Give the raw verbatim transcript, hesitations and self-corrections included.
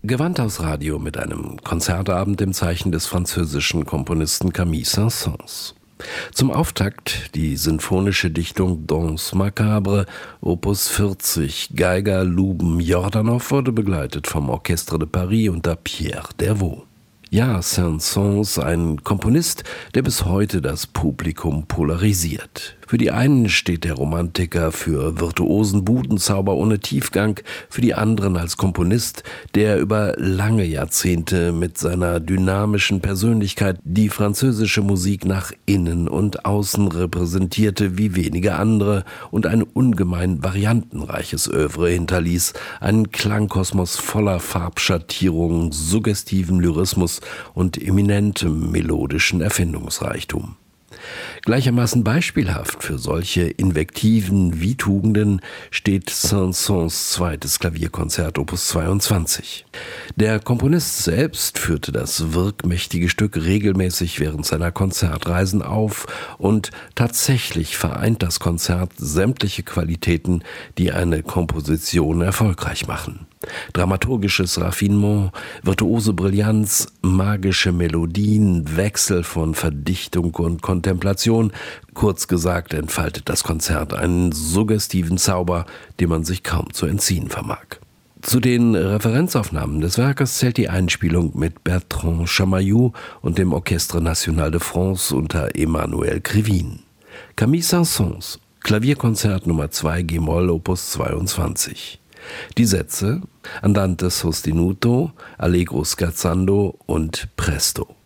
Gewandhausradio mit einem Konzertabend im Zeichen des französischen Komponisten Camille Saint-Saëns. Zum Auftakt die sinfonische Dichtung Danse macabre, Opus vierzig, Geiger Louben Jordanov wurde begleitet vom Orchestre de Paris unter Pierre Dervaux. Ja, Saint-Saëns, ein Komponist, der bis heute das Publikum polarisiert. Für die einen steht der Romantiker für virtuosen Budenzauber ohne Tiefgang, für die anderen als Komponist, der über lange Jahrzehnte mit seiner dynamischen Persönlichkeit die französische Musik nach innen und außen repräsentierte wie wenige andere und ein ungemein variantenreiches Œuvre hinterließ, einen Klangkosmos voller Farbschattierung, suggestiven Lyrismus und eminentem melodischen Erfindungsreichtum. Gleichermaßen beispielhaft für solche Invektiven wie Tugenden steht Saint-Saëns zweites Klavierkonzert Opus zweiundzwanzig. Der Komponist selbst führte das wirkmächtige Stück regelmäßig während seiner Konzertreisen auf und tatsächlich vereint das Konzert sämtliche Qualitäten, die eine Komposition erfolgreich machen. Dramaturgisches Raffinement, virtuose Brillanz, magische Melodien, Wechsel von Verdichtung und Kontemplation. Kurz gesagt entfaltet das Konzert einen suggestiven Zauber, dem man sich kaum zu entziehen vermag. Zu den Referenzaufnahmen des Werkes zählt die Einspielung mit Bertrand Chamayou und dem Orchestre National de France unter Emmanuel Krivine. Camille Saint-Saëns, Klavierkonzert Nummer zwei G-Moll Opus zweiundzwanzig. Die Sätze Andante sostenuto, Allegro scherzando und Presto.